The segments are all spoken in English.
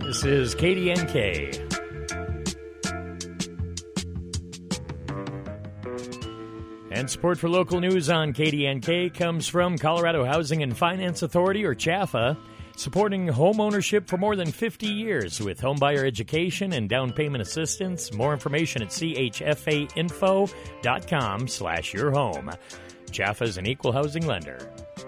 This is KDNK. And support for local news on KDNK comes from Colorado Housing and Finance Authority, or CHAFA, supporting home ownership for more than 50 years with homebuyer education and down payment assistance. More information at chfainfo.com/yourhome. CHAFA is an equal housing lender.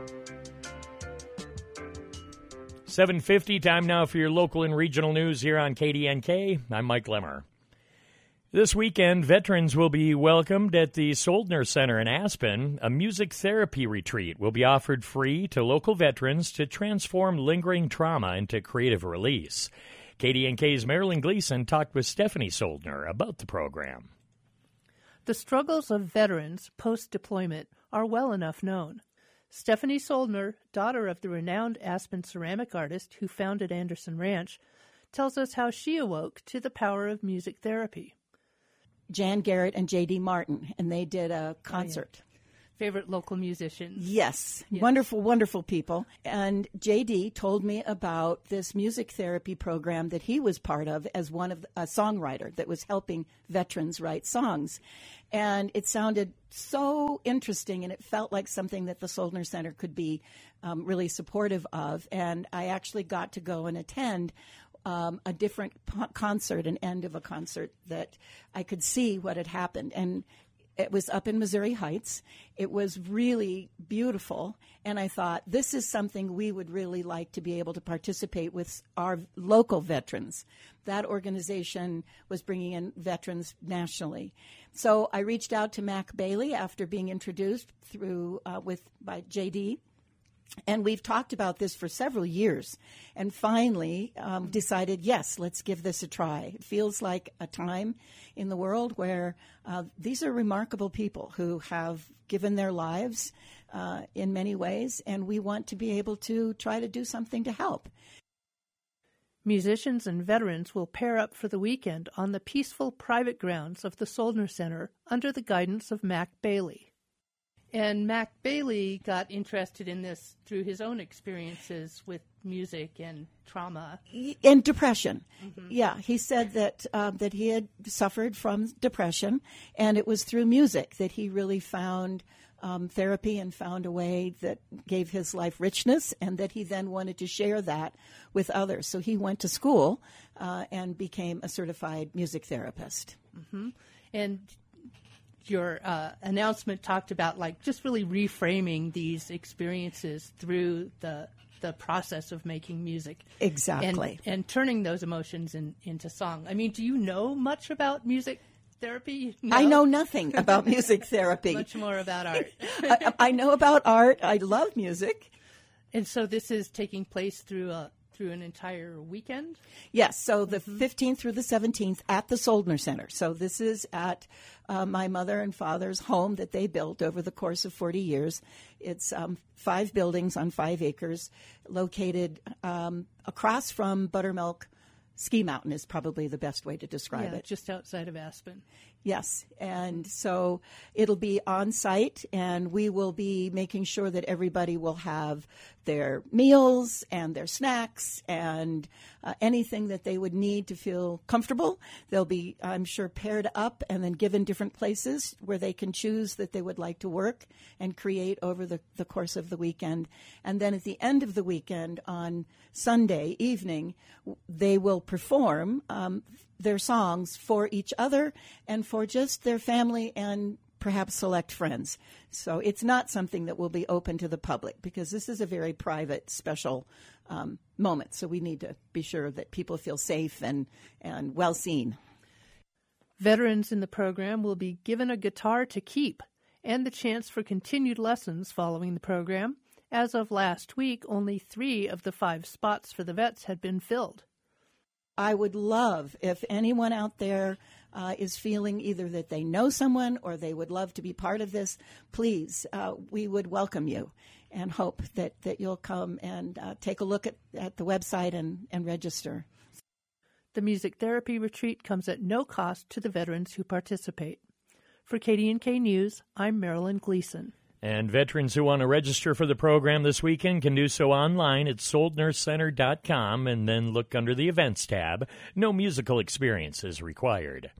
7:50, time now for your local and regional news here on KDNK. I'm Mike Lemmer. This weekend, veterans will be welcomed at the Soldner Center in Aspen. A music therapy retreat will be offered free to local veterans to transform lingering trauma into creative release. KDNK's Marilyn Gleason talked with Stephanie Soldner about the program. The struggles of veterans post-deployment are well enough known. Stephanie Soldner, daughter of the renowned Aspen ceramic artist who founded Anderson Ranch, tells us how she awoke to the power of music therapy. Jan Garrett and J.D. Martin, and they did a concert. Oh, yeah. Favorite local musicians. Yes, wonderful, wonderful people. And J.D. told me about this music therapy program that he was part of as a songwriter that was helping veterans write songs. And it sounded so interesting, and it felt like something that the Soldner Center could be really supportive of. And I actually got to go and attend a different concert, an end of a concert, that I could see what had happened. And it was up in Missouri Heights. It was really beautiful. And I thought, this is something we would really like to be able to participate with our local veterans. That organization was bringing in veterans nationally. So I reached out to Mac Bailey after being introduced by J.D., and we've talked about this for several years, and finally decided, yes, let's give this a try. It feels like a time in the world where these are remarkable people who have given their lives in many ways, and we want to be able to try to do something to help. Musicians and veterans will pair up for the weekend on the peaceful private grounds of the Soldner Center under the guidance of Mac Bailey. And Mac Bailey got interested in this through his own experiences with music and trauma. And depression. Mm-hmm. Yeah, he said that he had suffered from depression, and it was through music that he really found therapy and found a way that gave his life richness, and that he then wanted to share that with others. So he went to school and became a certified music therapist. Mm-hmm. And your announcement talked about just really reframing these experiences through the process of making music. Exactly. And turning those emotions into song. I mean, do you know much about music therapy? No? I know nothing about music therapy. Much more about art. I know about art. I love music. And so this is taking place through an entire weekend? Yes, so the 15th through the 17th at the Soldner Center. So this is at my mother and father's home that they built over the course of 40 years. It's 5 buildings on 5 acres located across from Buttermilk Ski Mountain is probably the best way to describe it. Just outside of Aspen. Yes, and so it'll be on site, and we will be making sure that everybody will have their meals and their snacks and anything that they would need to feel comfortable. They'll be, I'm sure, paired up and then given different places where they can choose that they would like to work and create over the course of the weekend. And then at the end of the weekend on Sunday evening, they will perform their songs for each other and for just their family and perhaps select friends. So it's not something that will be open to the public because this is a very private, special moment. So we need to be sure that people feel safe and well seen. Veterans in the program will be given a guitar to keep and the chance for continued lessons following the program. As of last week, only 3 of the 5 spots for the vets had been filled. I would love if anyone out there is feeling either that they know someone or they would love to be part of this, please, we would welcome you and hope that you'll come and take a look at the website and register. The music therapy retreat comes at no cost to the veterans who participate. For KDNK News, I'm Marilyn Gleason. And veterans who want to register for the program this weekend can do so online at soldnercenter.com and then look under the Events tab. No musical experience is required.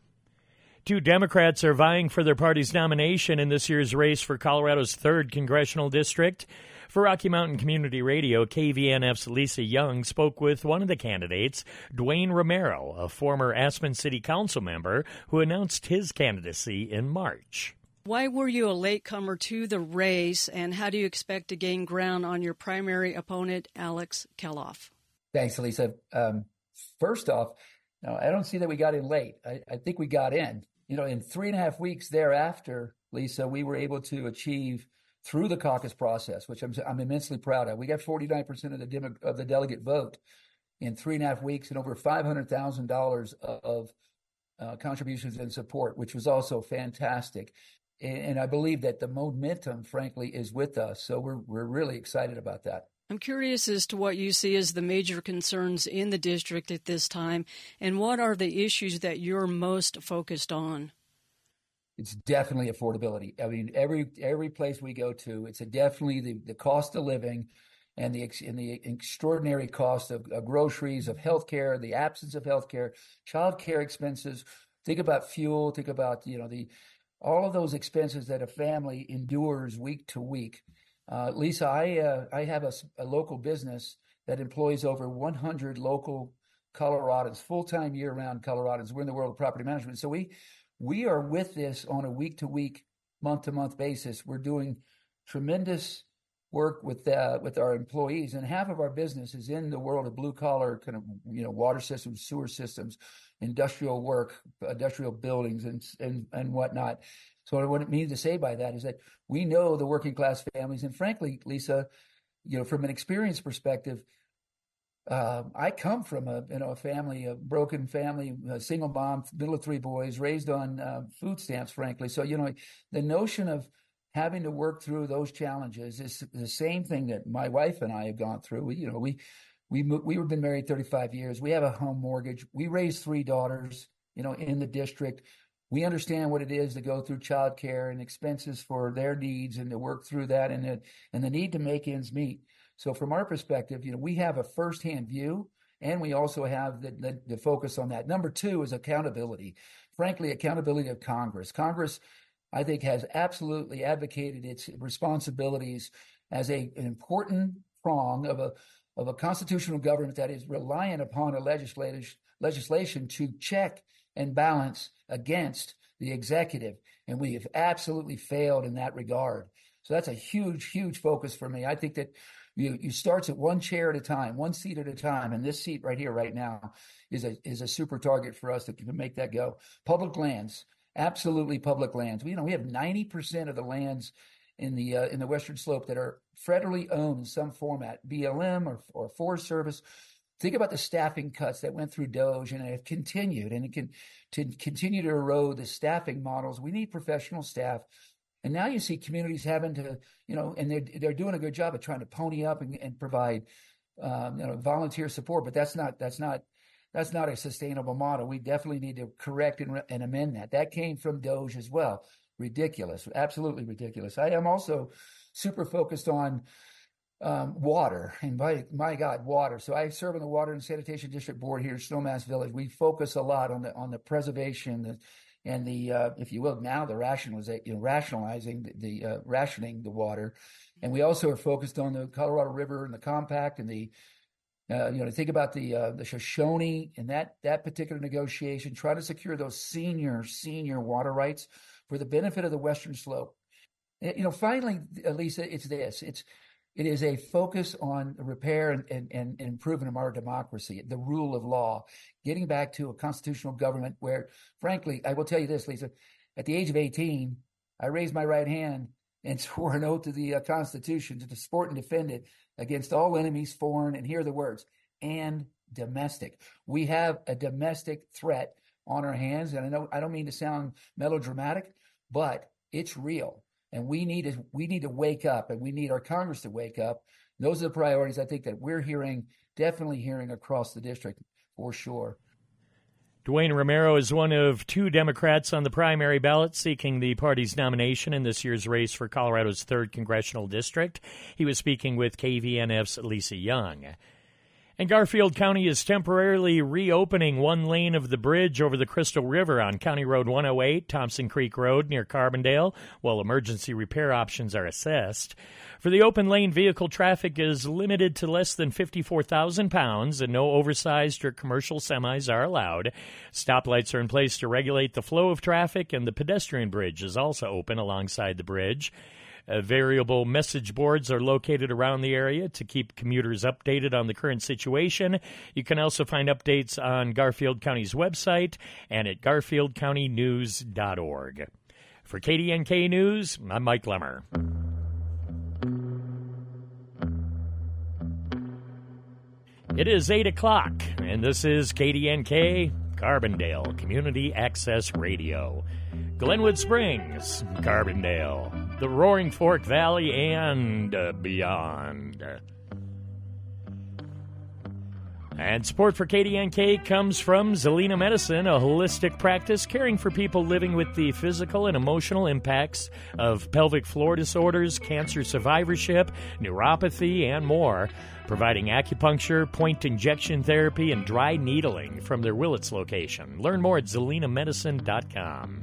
2 Democrats are vying for their party's nomination in this year's race for Colorado's 3rd Congressional District. For Rocky Mountain Community Radio, KVNF's Lisa Young spoke with one of the candidates, Dwayne Romero, a former Aspen City Council member who announced his candidacy in March. Why were you a latecomer to the race, and how do you expect to gain ground on your primary opponent, Alex Keloff? Thanks, Lisa. First off, no, I don't see that we got in late. I think we got in. In 3.5 weeks thereafter, Lisa, we were able to achieve through the caucus process, which I'm immensely proud of. We got 49% of the delegate vote in 3.5 weeks, and over $500,000 of contributions and support, which was also fantastic. And I believe that the momentum, frankly, is with us. So we're really excited about that. I'm curious as to what you see as the major concerns in the district at this time, and what are the issues that you're most focused on? It's definitely affordability. I mean, every place we go to, it's definitely the cost of living and the extraordinary cost of groceries, of healthcare, the absence of healthcare, childcare expenses. Think about fuel. Think about all of those expenses that a family endures week to week. Lisa, I have a local business that employs over 100 local Coloradans, full-time year-round Coloradans. We're in the world of property management. So we are with this on a week-to-week, month-to-month basis. We're doing tremendous work with our employees, and half of our business is in the world of blue-collar kind of water systems, sewer systems, industrial work, industrial buildings, and whatnot. So what it means to say by that is that we know the working class families, and frankly, Lisa, from an experience perspective, I come from a family, a broken family, a single mom, middle of 3 boys, raised on food stamps, frankly. So the notion of having to work through those challenges is the same thing that my wife and I have gone through. We've been married 35 years. We have a home mortgage. We raised 3 daughters, in the district. We understand what it is to go through childcare and expenses for their needs and to work through that and the need to make ends meet. So from our perspective, we have a firsthand view, and we also have the focus on that. Number 2 is accountability. Frankly, accountability of Congress. Congress, I think, has absolutely advocated its responsibilities as an important prong of a constitutional government that is reliant upon a legislation to check and balance against the executive. And we have absolutely failed in that regard. So that's a huge, huge focus for me. I think that you starts at one chair at a time, one seat at a time. And this seat right here, right now, is a super target for us to make that go. Public lands, absolutely public lands. We have 90% of the lands in the Western Slope that are federally owned in some format, BLM or Forest Service. Think about the staffing cuts that went through DOJ and have continued, and it can continue to erode the staffing models. We need professional staff. And now you see communities having to, and they're doing a good job of trying to pony up and provide, volunteer support. But that's not a sustainable model. We definitely need to correct and amend that. That came from DOJ as well. Ridiculous, absolutely ridiculous. I am also super focused on water, and my God, water. So I serve on the Water and Sanitation District Board here at Snowmass Village. We focus a lot on the preservation and the if you will, now the rationalizing the rationing the water, and we also are focused on the Colorado River and the compact and the think about the Shoshone and that particular negotiation. Try to secure those senior water rights for the benefit of the Western Slope. Finally, Lisa, it's this. It is a focus on repair and improvement of our democracy, the rule of law, getting back to a constitutional government where, frankly, I will tell you this, Lisa, at the age of 18, I raised my right hand and swore an oath to the Constitution to support and defend it against all enemies, foreign, and here are the words, and domestic. We have a domestic threat on our hands, and I don't mean to sound melodramatic, but it's real. And we need to wake up, and we need our Congress to wake up. Those are the priorities I think that we're definitely hearing across the district for sure. Dwayne Romero is one of 2 Democrats on the primary ballot seeking the party's nomination in this year's race for Colorado's 3rd Congressional District. He was speaking with KVNF's Lisa Young. And Garfield County is temporarily reopening one lane of the bridge over the Crystal River on County Road 108, Thompson Creek Road near Carbondale, while emergency repair options are assessed. For the open lane, vehicle traffic is limited to less than 54,000 pounds, and no oversized or commercial semis are allowed. Stoplights are in place to regulate the flow of traffic, and the pedestrian bridge is also open alongside the bridge. Variable message boards are located around the area to keep commuters updated on the current situation. You can also find updates on Garfield County's website and at garfieldcountynews.org. For KDNK News, I'm Mike Lemmer. It is 8 o'clock, and this is KDNK, Carbondale Community Access Radio. Glenwood Springs, Carbondale, the Roaring Fork Valley, and beyond. And support for KDNK comes from Zelina Medicine, a holistic practice caring for people living with the physical and emotional impacts of pelvic floor disorders, cancer survivorship, neuropathy, and more, providing acupuncture, point injection therapy, and dry needling from their Willits location. Learn more at zelinamedicine.com.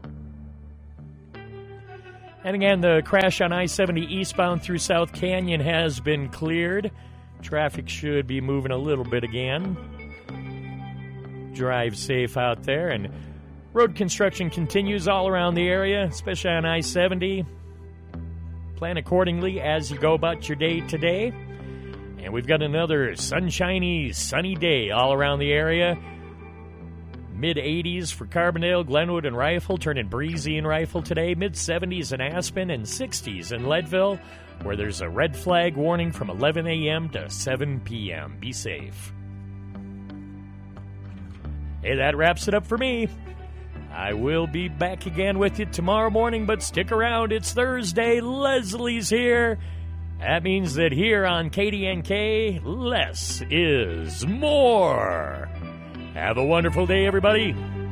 And again, the crash on I-70 eastbound through South Canyon has been cleared. Traffic should be moving a little bit again. Drive safe out there. And road construction continues all around the area, especially on I-70. Plan accordingly as you go about your day today. And we've got another sunshiny, sunny day all around the area. Mid-80s for Carbondale, Glenwood, and Rifle, turning breezy in Rifle today. Mid-70s in Aspen and 60s in Leadville, where there's a red flag warning from 11 a.m. to 7 p.m. Be safe. Hey, that wraps it up for me. I will be back again with you tomorrow morning, but stick around. It's Thursday. Leslie's here. That means that here on KDNK, less is more. Have a wonderful day, everybody.